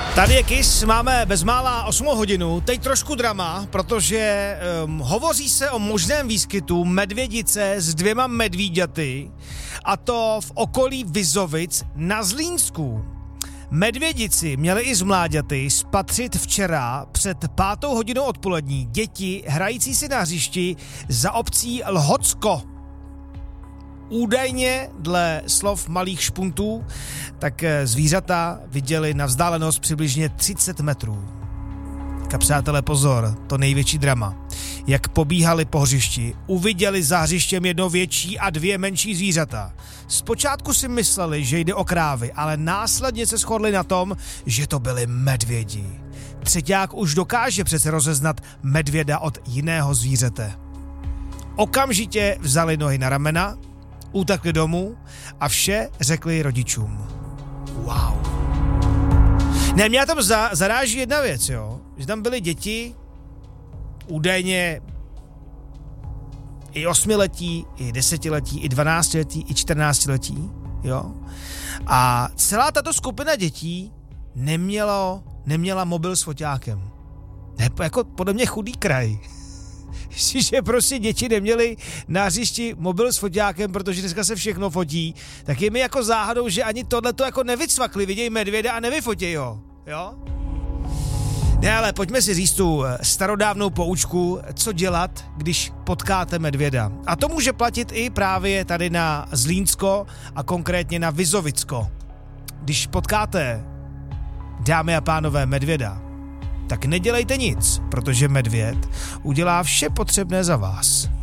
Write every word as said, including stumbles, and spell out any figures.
Tady je Kiss, máme bezmála osmou hodinu, teď trošku drama, protože um, hovoří se o možném výskytu medvědice s dvěma medvíďaty, a to v okolí Vizovic na Zlínsku. Medvědici měli i z mláďaty spatřit včera před pátou hodinou odpolední děti hrající si na hřišti za obcí Lhotsko. Údajně, dle slov malých špuntů, tak zvířata viděli na vzdálenost přibližně třicet metrů. Tak přátelé, pozor, to největší drama. Jak pobíhali po hřišti, uviděli za hřištěm jedno větší a dvě menší zvířata. Zpočátku si mysleli, že jde o krávy, ale následně se shodli na tom, že to byli medvědi. Třeťák už dokáže přece rozeznat medvěda od jiného zvířete. Okamžitě vzali nohy na ramena, utekli domů a vše řekli rodičům. Wow. Ne, mě tam za, zaráží jedna věc, jo. Že tam byly děti, údajně i osmiletí, i desetiletí, i dvanáctiletí, i čtrnáctiletí, jo. A celá tato skupina dětí nemělo, neměla mobil s foťákem. Ne, jako podle mě chudý kraj. Že prostě děti neměly na hřišti mobil s foťákem, protože dneska se všechno fotí, tak je mi jako záhadou, že ani tohleto jako nevycvakli, vidějí medvěda a nevyfotějí ho, jo? Ne, ale pojďme si říct tu starodávnou poučku, co dělat, když potkáte medvěda. A to může platit i právě tady na Zlínsko a konkrétně na Vizovicko. Když potkáte, dámy a pánové, medvěda, tak nedělejte nic, protože medvěd udělá vše potřebné za vás.